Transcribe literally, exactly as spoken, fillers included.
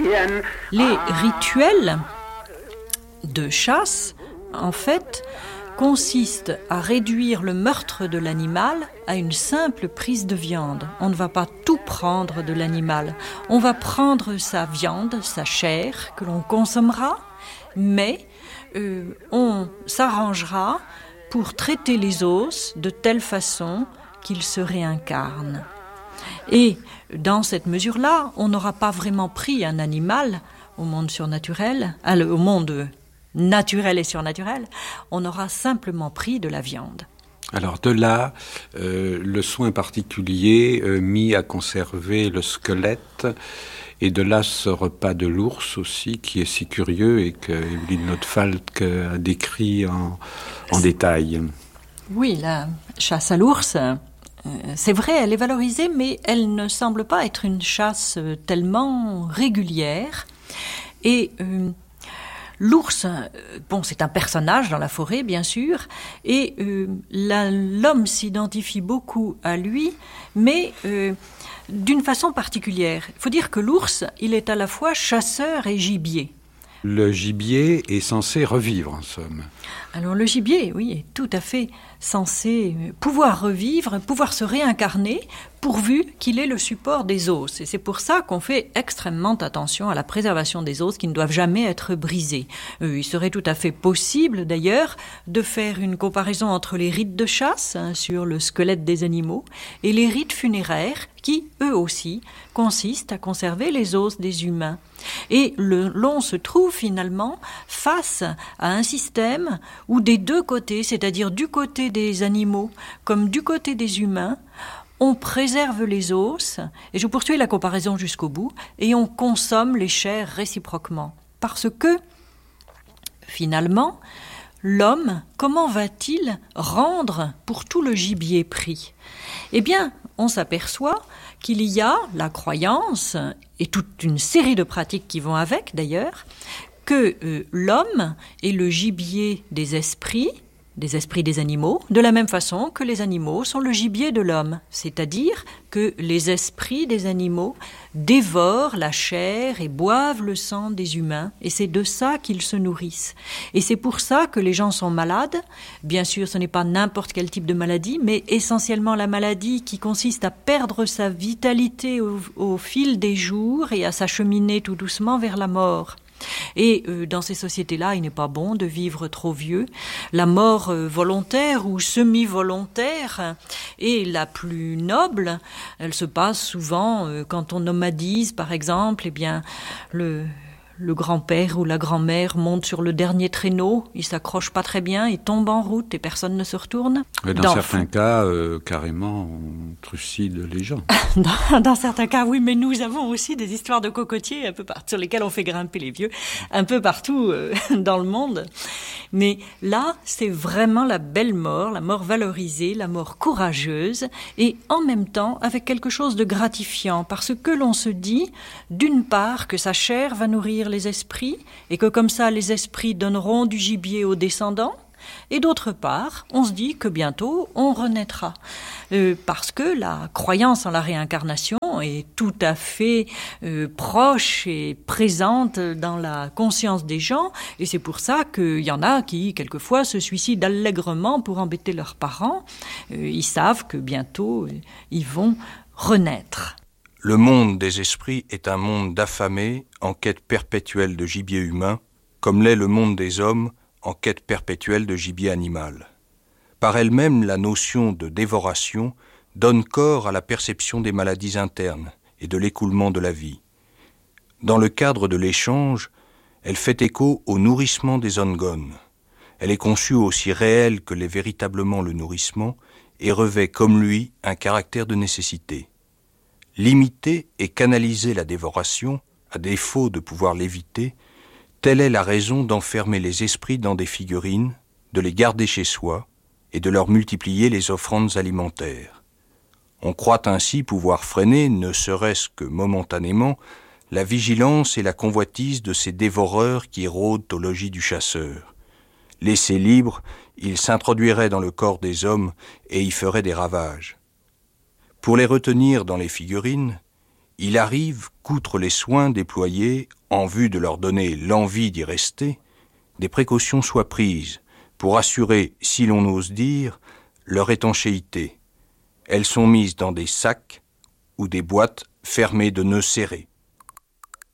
Les rituels de chasse, en fait, consistent à réduire le meurtre de l'animal à une simple prise de viande. On ne va pas tout prendre de l'animal. On va prendre sa viande, sa chair, que l'on consommera, mais euh, on s'arrangera pour traiter les os de telle façon qu'ils se réincarnent. Et dans cette mesure-là, on n'aura pas vraiment pris un animal au monde surnaturel, euh, au monde naturel et surnaturel, on aura simplement pris de la viande. Alors de là, euh, le soin particulier euh, mis à conserver le squelette, et de là ce repas de l'ours aussi, qui est si curieux et que Eveline Notefalk a décrit en, en détail. Oui, la chasse à l'ours, euh, c'est vrai, elle est valorisée, mais elle ne semble pas être une chasse tellement régulière. Et euh, l'ours, bon, c'est un personnage dans la forêt, bien sûr, et euh, la, l'homme s'identifie beaucoup à lui, mais euh, d'une façon particulière. Il faut dire que l'ours, il est à la fois chasseur et gibier. Le gibier est censé revivre, en somme. Alors le gibier, oui, est tout à fait censé pouvoir revivre, pouvoir se réincarner, pourvu qu'il ait le support des os. Et c'est pour ça qu'on fait extrêmement attention à la préservation des os qui ne doivent jamais être brisés. Euh, il serait tout à fait possible, d'ailleurs, de faire une comparaison entre les rites de chasse, hein, sur le squelette des animaux, et les rites funéraires, qui, eux aussi, consistent à conserver les os des humains. Et le, l'on se trouve finalement face à un système où des deux côtés, c'est-à-dire du côté des animaux comme du côté des humains, on préserve les os, et je poursuis la comparaison jusqu'au bout, et on consomme les chairs réciproquement. Parce que, finalement, l'homme, comment va-t-il rendre pour tout le gibier pris ? Eh bien, on s'aperçoit qu'il y a la croyance, et toute une série de pratiques qui vont avec d'ailleurs, que euh, l'homme est le gibier des esprits, des esprits des animaux, de la même façon que les animaux sont le gibier de l'homme, c'est-à-dire que les esprits des animaux dévorent la chair et boivent le sang des humains, et c'est de ça qu'ils se nourrissent. Et c'est pour ça que les gens sont malades. Bien sûr, ce n'est pas n'importe quel type de maladie, mais essentiellement la maladie qui consiste à perdre sa vitalité au, au fil des jours et à s'acheminer tout doucement vers la mort. Et euh, dans ces sociétés-là, il n'est pas bon de vivre trop vieux. La mort euh, volontaire ou semi-volontaire est la plus noble. Elle se passe souvent euh, quand on nomadise, par exemple. Eh bien, le... Le grand-père ou la grand-mère monte sur le dernier traîneau, il s'accroche pas très bien, il tombe en route et personne ne se retourne. Et dans, dans certains cas, euh, carrément, on trucide les gens. dans, dans certains cas, oui, mais nous avons aussi des histoires de cocotiers un peu partout, sur lesquelles on fait grimper les vieux, un peu partout euh, dans le monde. Mais là, c'est vraiment la belle mort, la mort valorisée, la mort courageuse, et en même temps avec quelque chose de gratifiant, parce que l'on se dit, d'une part, que sa chair va nourrir les esprits, et que comme ça les esprits donneront du gibier aux descendants, et d'autre part, on se dit que bientôt on renaîtra. Euh, parce que la croyance en la réincarnation est tout à fait euh, proche et présente dans la conscience des gens, et c'est pour ça qu'il y en a qui, quelquefois, se suicident allègrement pour embêter leurs parents. Euh, ils savent que bientôt, euh, ils vont renaître. Le monde des esprits est un monde d'affamés en quête perpétuelle de gibier humain, comme l'est le monde des hommes en quête perpétuelle de gibier animal. Par elle-même, la notion de dévoration donne corps à la perception des maladies internes et de l'écoulement de la vie. Dans le cadre de l'échange, elle fait écho au nourrissement des ongones. Elle est conçue aussi réelle que l'est véritablement le nourrissement et revêt comme lui un caractère de nécessité. Limiter et canaliser la dévoration, à défaut de pouvoir l'éviter, telle est la raison d'enfermer les esprits dans des figurines, de les garder chez soi et de leur multiplier les offrandes alimentaires. On croit ainsi pouvoir freiner, ne serait-ce que momentanément, la vigilance et la convoitise de ces dévoreurs qui rôdent au logis du chasseur. Laissés libres, ils s'introduiraient dans le corps des hommes et y feraient des ravages. Pour les retenir dans les figurines, il arrive qu'outre les soins déployés en vue de leur donner l'envie d'y rester, des précautions soient prises pour assurer, si l'on ose dire, leur étanchéité. Elles sont mises dans des sacs ou des boîtes fermées de nœuds serrés.